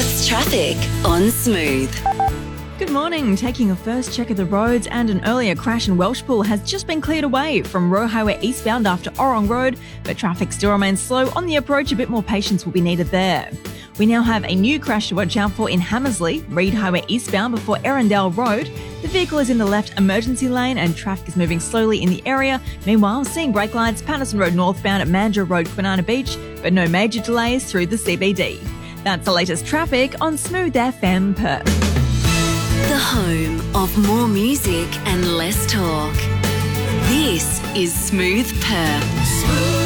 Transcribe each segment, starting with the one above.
Perth's traffic on Smooth. Good morning. Taking a first check of the roads, and an earlier crash in Welshpool has just been cleared away from Roe Highway eastbound after Orrong Road, but traffic still remains slow on the approach. A bit more patience will be needed there. We now have a new crash to watch out for in Hammersley, Reed Highway eastbound before Erindale Road. The vehicle is in the left emergency lane and traffic is moving slowly in the area. Meanwhile, seeing brake lights, Patterson Road northbound at Mandurah Road, Kwinana Beach, but no major delays through the CBD. That's the latest traffic on Smooth FM Perth. The home of more music and less talk. This is Smooth Perth.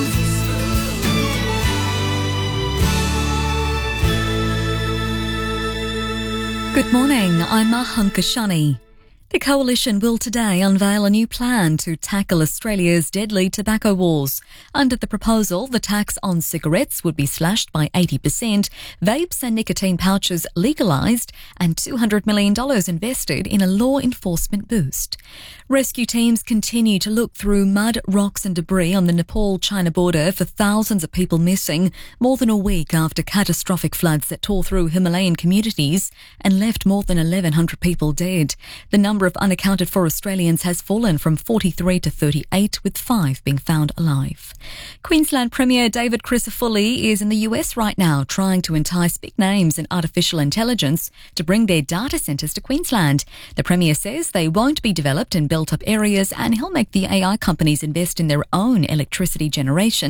Good morning, I'm Mahan Kashani. The Coalition will today unveil a new plan to tackle Australia's deadly tobacco wars. Under the proposal, the tax on cigarettes would be slashed by 80%, vapes and nicotine pouches legalised, and $200 million invested in a law enforcement boost. Rescue teams continue to look through mud, rocks and debris on the Nepal-China border for thousands of people missing more than a week after catastrophic floods that tore through Himalayan communities and left more than 1,100 people dead. The number of unaccounted for Australians has fallen from 43 to 38, with 5 being found alive. Queensland Premier David Crisafulli is in the US right now trying to entice big names in artificial intelligence to bring their data centres to Queensland. The Premier says they won't be developed in built-up areas and he'll make the AI companies invest in their own electricity generation